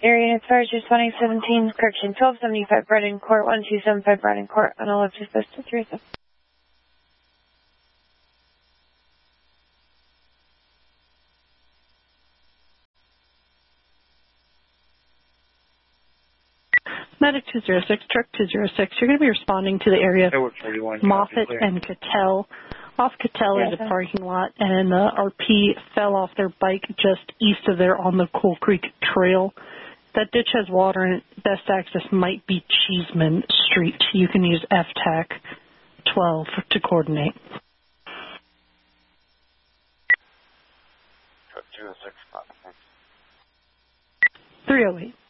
Area as far as responding 17, correction, 1275 Brennan Court, 1275 Brennan Court, on a left just posted 37. Medic 206, truck 206, you're going to be responding to the area of Moffett and Cattell. Off Cattell is a parking lot, and the RP fell off their bike just east of there on the Coal Creek Trail. That ditch has water, and best access might be Cheeseman Street. You can use FTAC 12 to coordinate. 206, 308.